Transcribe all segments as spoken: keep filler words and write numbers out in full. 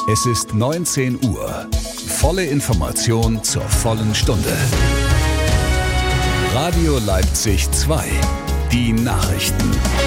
Es ist neunzehn Uhr. Volle Information zur vollen Stunde. Radio Leipzig zwei. Die Nachrichten.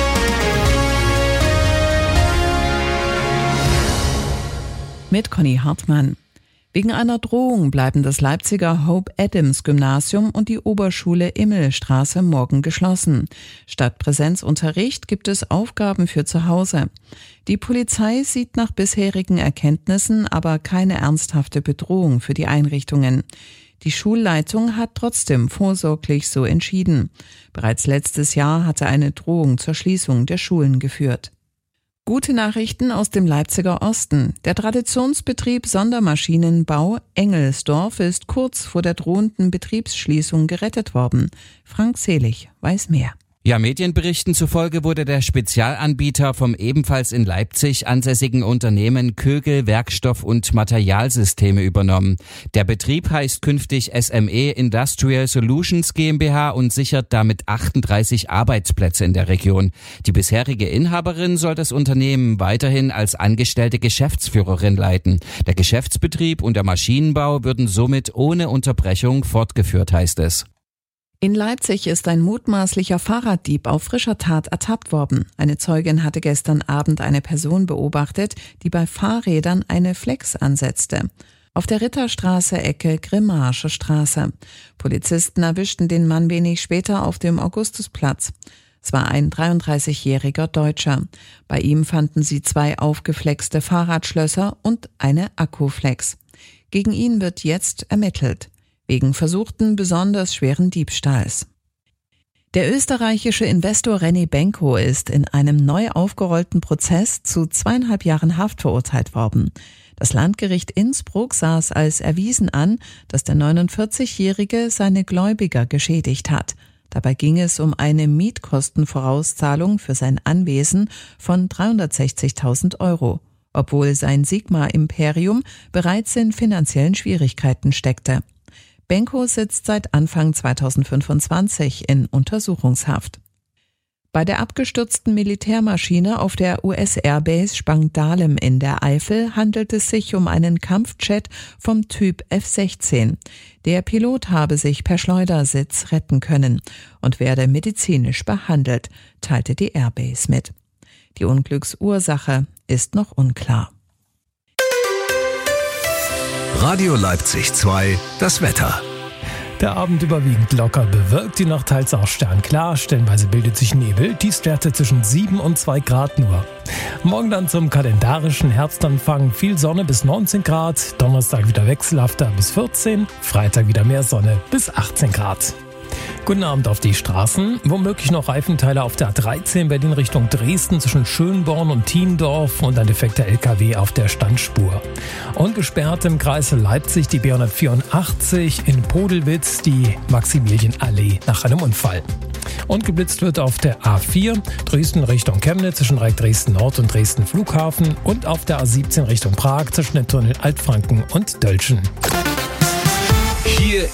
Mit Conny Hartmann. Wegen einer Drohung bleiben das Leipziger Hope-Adams-Gymnasium und die Oberschule Immelstraße morgen geschlossen. Statt Präsenzunterricht gibt es Aufgaben für zu Hause. Die Polizei sieht nach bisherigen Erkenntnissen aber keine ernsthafte Bedrohung für die Einrichtungen. Die Schulleitung hat trotzdem vorsorglich so entschieden. Bereits letztes Jahr hatte eine Drohung zur Schließung der Schulen geführt. Gute Nachrichten aus dem Leipziger Osten. Der Traditionsbetrieb Sondermaschinenbau Engelsdorf ist kurz vor der drohenden Betriebsschließung gerettet worden. Frank Selig weiß mehr. Ja, Medienberichten zufolge wurde der Spezialanbieter vom ebenfalls in Leipzig ansässigen Unternehmen Kögel Werkstoff- und Materialsysteme übernommen. Der Betrieb heißt künftig S M E Industrial Solutions GmbH und sichert damit achtunddreißig Arbeitsplätze in der Region. Die bisherige Inhaberin soll das Unternehmen weiterhin als angestellte Geschäftsführerin leiten. Der Geschäftsbetrieb und der Maschinenbau würden somit ohne Unterbrechung fortgeführt, heißt es. In Leipzig ist ein mutmaßlicher Fahrraddieb auf frischer Tat ertappt worden. Eine Zeugin hatte gestern Abend eine Person beobachtet, die bei Fahrrädern eine Flex ansetzte. Auf der Ritterstraße Ecke Grimmarsche Straße. Polizisten erwischten den Mann wenig später auf dem Augustusplatz. Es war ein dreiunddreißigjähriger Deutscher. Bei ihm fanden sie zwei aufgeflexte Fahrradschlösser und eine Akkuflex. Gegen ihn wird jetzt ermittelt. Wegen versuchten besonders schweren Diebstahls. Der österreichische Investor René Benko ist in einem neu aufgerollten Prozess zu zweieinhalb Jahren Haft verurteilt worden. Das Landgericht Innsbruck sah es als erwiesen an, dass der neunundvierzigjährige seine Gläubiger geschädigt hat. Dabei ging es um eine Mietkostenvorauszahlung für sein Anwesen von dreihundertsechzigtausend Euro, obwohl sein Sigma-Imperium bereits in finanziellen Schwierigkeiten steckte. Benko sitzt seit Anfang zweitausendfünfundzwanzig in Untersuchungshaft. Bei der abgestürzten Militärmaschine auf der U S-Airbase Spangdahlem in der Eifel handelt es sich um einen Kampfjet vom Typ F sechzehn. Der Pilot habe sich per Schleudersitz retten können und werde medizinisch behandelt, teilte die Airbase mit. Die Unglücksursache ist noch unklar. Radio Leipzig zwei, das Wetter. Der Abend überwiegend locker bewölkt, die Nacht teils auch sternklar, stellenweise bildet sich Nebel, Tiefstwerte zwischen sieben und zwei Grad nur. Morgen dann zum kalendarischen Herbstanfang, viel Sonne bis neunzehn Grad, Donnerstag wieder wechselhafter bis vierzehn, Freitag wieder mehr Sonne bis achtzehn Grad. Guten Abend auf die Straßen. Womöglich noch Reifenteile auf der A dreizehn Berlin Richtung Dresden zwischen Schönborn und Thiendorf und ein defekter L K W auf der Standspur. Und gesperrt im Kreis Leipzig die B hundertvierundachtzig in Podelwitz die Maximilienallee nach einem Unfall. Und geblitzt wird auf der A vier Dresden Richtung Chemnitz zwischen Dreieck Dresden Nord und Dresden Flughafen und auf der A siebzehn Richtung Prag zwischen den Tunnel Altfranken und Dölschen. Hier